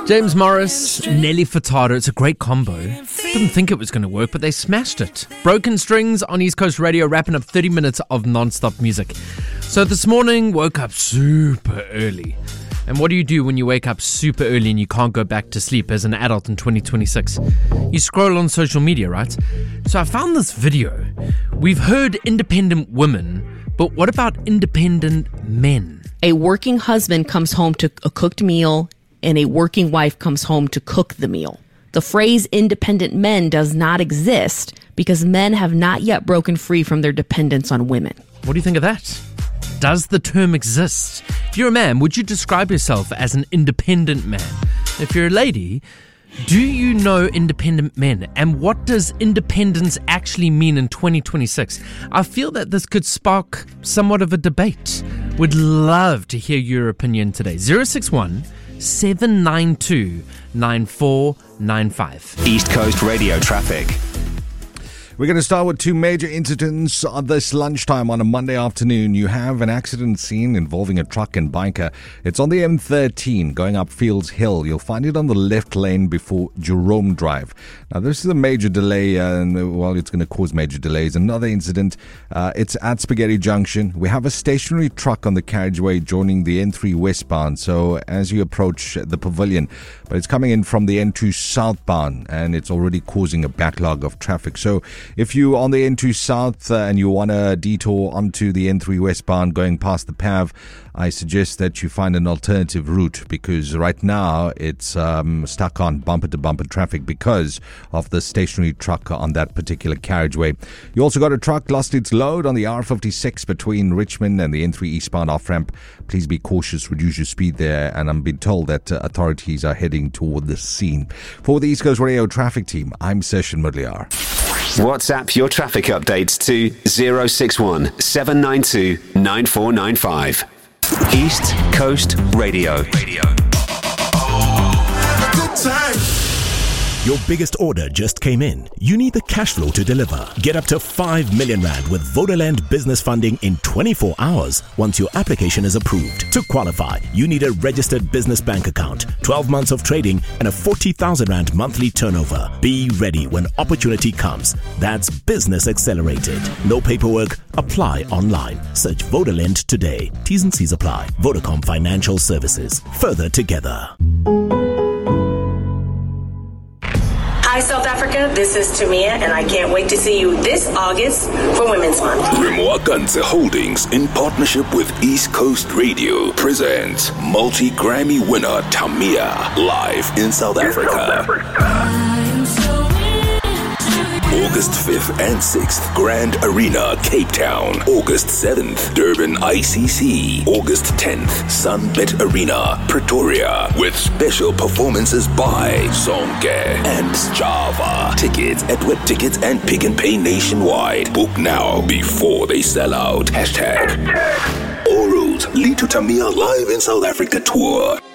James Morris, Nelly Furtado. It's a great combo. Didn't think it was going to work, but they smashed it. Broken Strings on East Coast Radio, wrapping up 30 minutes of non-stop music. So this morning, woke up super early. And what do you do when you wake up super early and you can't go back to sleep as an adult in 2026? You scroll on social media, right? So I found this video. We've heard independent women, but what about independent men? A working husband comes home to a cooked meal, and a working wife comes home to cook the meal. The phrase independent men does not exist because men have not yet broken free from their dependence on women. What do you think of that? Does the term exist? If you're a man, would you describe yourself as an independent man? If you're a lady, do you know independent men? And what does independence actually mean in 2026? I feel that this could spark somewhat of a debate. Would love to hear your opinion today. 061-792-9495. East Coast Radio traffic. We're going to start with two major incidents on this lunchtime on a Monday afternoon. You have an accident scene involving a truck and biker. It's on the M13 going up Fields Hill. You'll find it on the left lane before Jerome Drive. Now, this is a major delay, and it's going to cause major delays. Another incident, it's at Spaghetti Junction. We have a stationary truck on the carriageway joining the N3 westbound. So as you approach the pavilion, but it's coming in from the N2 southbound, and it's already causing a backlog of traffic. So if you're on the N2 South and you want to detour onto the N3 westbound going past the PAV, I suggest that you find an alternative route, because right now it's stuck on bumper-to-bumper traffic because of the stationary truck on that particular carriageway. You also got a truck lost its load on the R56 between Richmond and the N3 eastbound off-ramp. Please be cautious, reduce your speed there, and I'm being told that authorities are heading toward the scene. For the East Coast Radio traffic team, I'm Session Mudliar. WhatsApp your traffic updates to 061 792 9495. East Coast Radio. Your biggest order just came in. You need the cash flow to deliver. Get up to 5 million rand with Vodaland business funding in 24 hours once your application is approved. To qualify, you need a registered business bank account, 12 months of trading, and a 40,000 rand monthly turnover. Be ready when opportunity comes. That's Business Accelerated. No paperwork. Apply online. Search Vodaland today. T's and C's apply. Vodacom Financial Services. Further together. Hi, South Africa. This is Tamia, and I can't wait to see you this August for Women's Month. Remwakanse Holdings, in partnership with East Coast Radio, presents multi-Grammy winner Tamia live in South Africa. August 5th and 6th, Grand Arena, Cape Town. August 7th, Durban ICC. August 10th, Sunbet Arena, Pretoria. With special performances by Zonke and Java. Tickets at Web Tickets and Pick and Pay nationwide. Book now before they sell out. #. All roads lead to Tamia live in South Africa tour.